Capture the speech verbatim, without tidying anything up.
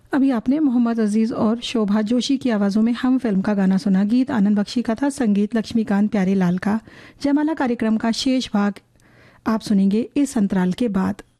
अभी आपने मोहम्मद अजीज और शोभा जोशी की आवाज़ों में हम फिल्म का गाना सुना। गीत आनंद बख्शी का था, संगीत लक्ष्मीकांत प्यारेलाल का। जयमाला कार्यक्रम का शेष भाग आप सुनेंगे इस अंतराल के बाद।